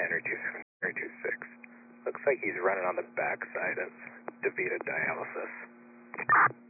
Henry 26. Looks like he's running on the backside of DeVita dialysis.